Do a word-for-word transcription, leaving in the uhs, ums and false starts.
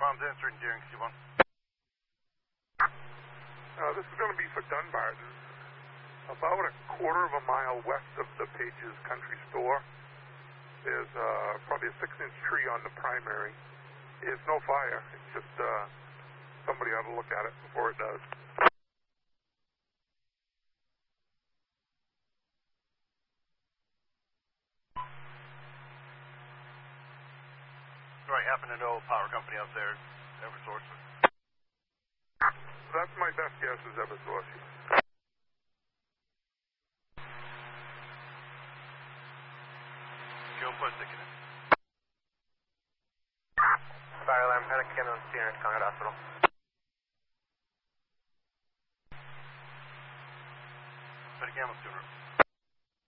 Bombs answering, Deering, C one. Uh, this is going to be for Dunbarton. About a quarter of a mile west of the Pages Country Store, there's uh, probably a six-inch tree on the primary. It's no fire. It's just uh, somebody ought to look at it before it does. Right, happen to know power company out there, Eversource. That's my best guess is Eversource. Joe Pustick in it. Fire alarm, medic again on scene at Concord Hospital. Medic ambulance, Sooner.